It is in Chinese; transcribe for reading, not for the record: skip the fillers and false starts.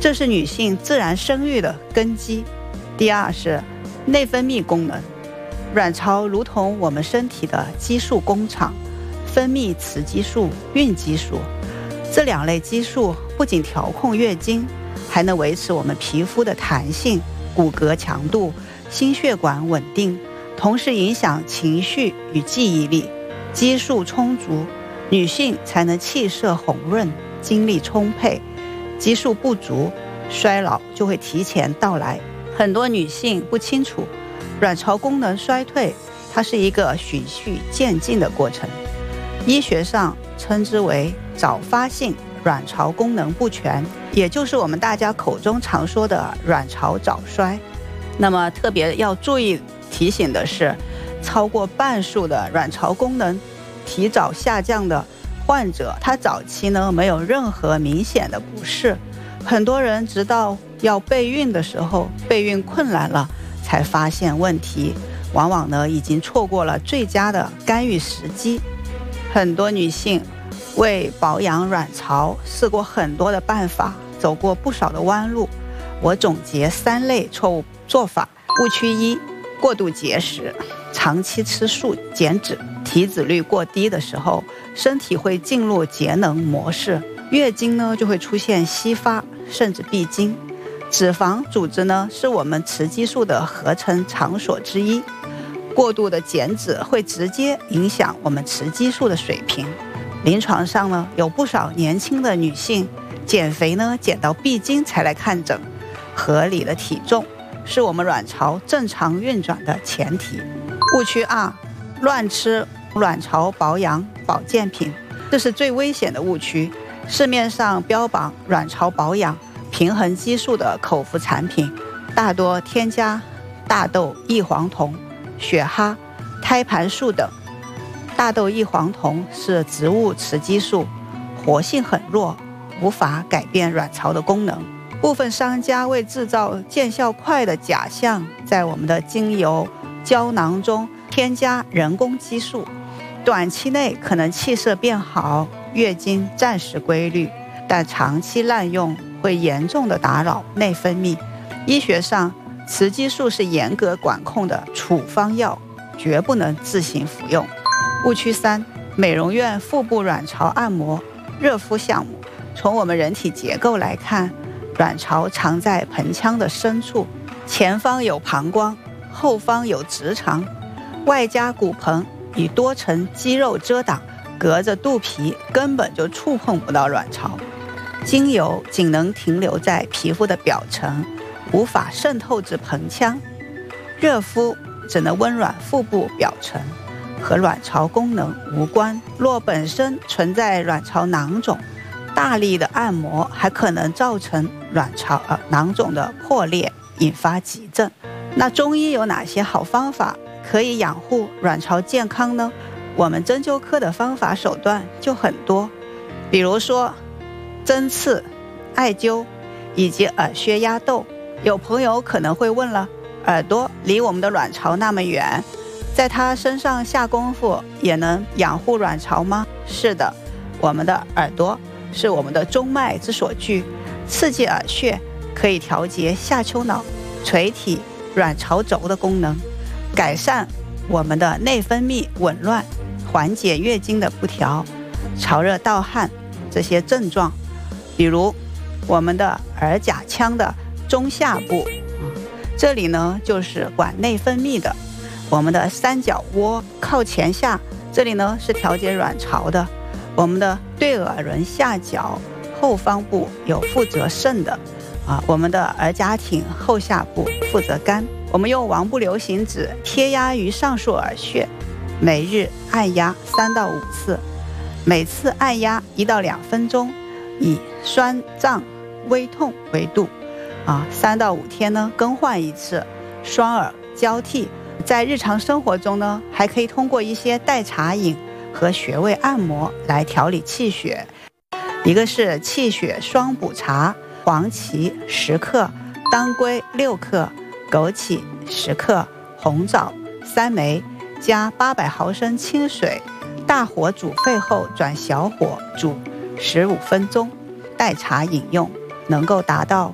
这是女性自然生育的根基。第二是内分泌功能，卵巢如同我们身体的激素工厂，分泌雌激素、孕激素。这两类激素不仅调控月经，还能维持我们皮肤的弹性、骨骼强度、心血管稳定，同时影响情绪与记忆力。激素充足，女性才能气色红润，精力充沛。激素不足，衰老就会提前到来。很多女性不清楚，卵巢功能衰退，它是一个循序渐进的过程。医学上称之为早发性卵巢功能不全，也就是我们大家口中常说的卵巢早衰。那么特别要注意提醒的是，超过半数的卵巢功能提早下降的患者，他早期呢没有任何明显的不适，很多人直到要备孕的时候，备孕困难了才发现问题，往往呢已经错过了最佳的干预时机。很多女性为保养卵巢试过很多的办法，走过不少的弯路。我总结3类错误做法。误区1：过度节食，长期吃素减脂，体脂率过低的时候，身体会进入节能模式，月经呢就会出现稀发甚至闭经。脂肪组织呢是我们雌激素的合成场所之一，过度的减脂会直接影响我们雌激素的水平。临床上呢有不少年轻的女性减肥呢减到闭经才来看诊。合理的体重是我们卵巢正常运转的前提。误区2：乱吃卵巢保养保健品，这是最危险的误区。市面上标榜卵巢保养、平衡激素的口服产品，大多添加大豆异黄酮、雪蛤、胎盘素等。大豆异黄酮是植物雌激素，活性很弱，无法改变卵巢的功能。部分商家为制造见效快的假象，在我们的精油、胶囊中添加人工激素，短期内可能气色变好，月经暂时规律，但长期滥用会严重的打扰内分泌。医学上，雌激素是严格管控的处方药，绝不能自行服用。误区3：美容院腹部卵巢按摩、热敷项目。从我们人体结构来看，卵巢藏在盆腔的深处，前方有膀胱，后方有直肠，外加骨盆以多层肌肉遮挡，隔着肚皮根本就触碰不到卵巢。精油仅能停留在皮肤的表层，无法渗透至盆腔。热敷只能温暖腹部表层，和卵巢功能无关。若本身存在卵巢囊肿，大力的按摩还可能造成卵巢囊肿的破裂，引发急症。那中医有哪些好方法可以养护卵巢健康呢？我们针灸科的方法手段就很多，比如说针刺、艾灸以及耳穴压豆。有朋友可能会问了，耳朵离我们的卵巢那么远，在它身上下功夫也能养护卵巢吗？是的，我们的耳朵是我们的中脉之所居，刺激耳穴可以调节下丘脑、垂体、卵巢轴的功能，改善我们的内分泌紊乱，缓解月经的不调、潮热盗汗这些症状。比如我们的耳甲腔的中下部，这里呢就是管内分泌的。我们的三角窝靠前下，这里呢是调节卵巢的。我们的对耳轮下角后方部有负责肾的，我们的耳甲挺后下部负责肝。我们用王不留行指贴压于上述耳穴，每日按压3到5次，每次按压1到2分钟，以酸胀微痛为度，3到5天呢更换一次，双耳交替。在日常生活中呢，还可以通过一些代茶饮和穴位按摩来调理气血。一个是气血双补茶，黄芪10克，当归6克，枸杞10克，红枣3枚，加800毫升清水，大火煮沸后转小火煮15分钟，代茶饮用，能够达到